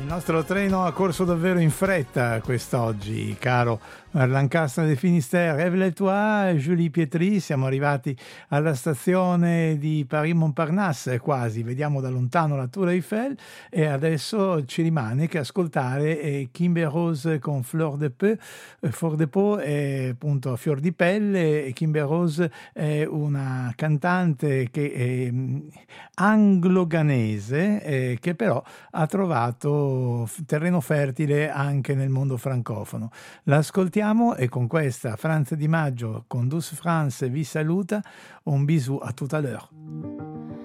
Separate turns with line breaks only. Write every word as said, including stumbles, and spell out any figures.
Il nostro treno ha corso davvero in fretta quest'oggi, caro Lancaster de Finistère. Ève-le-toi, Julie Pietri, siamo arrivati alla stazione di Paris-Montparnasse quasi, vediamo da lontano la Tour Eiffel e adesso ci rimane che ascoltare eh, Kimber Rose con Fleur de Peu. Fleur de Peu è appunto fior di pelle e Kimber Rose è una cantante che è anglo-ghanese eh, che però ha trovato terreno fertile anche nel mondo francofono. L'ascoltiamo e con questa Franz Di Maggio con Douce France vi saluta. Un bisou, a tout à l'heure.